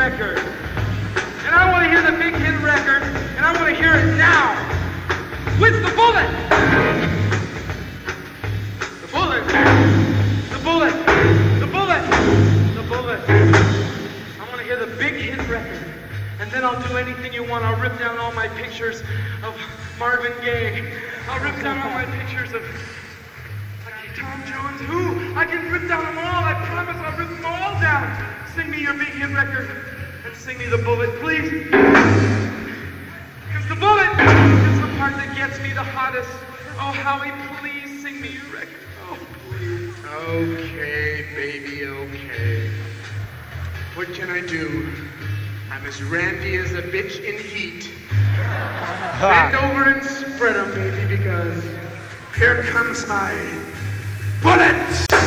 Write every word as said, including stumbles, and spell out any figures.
record. And I want to hear the big hit record, and I want to hear it now. With the bullet. The bullet. The bullet. The bullet. The bullet. I want to hear the big hit record. And then I'll do anything you want. I'll rip down all my pictures of Marvin Gaye. I'll rip down all my pictures of Tom Jones. Who? I can rip down them all. I promise I'll rip them all down. Sing me your big hit record. And sing me the bullet, please. Because the bullet is the part that gets me the hottest. Oh, Howie, please sing me your record. Oh, please. Okay, baby, okay. What can I do? I'm as randy as a bitch in heat. Bend over and spread 'em, baby, because here comes my bullet!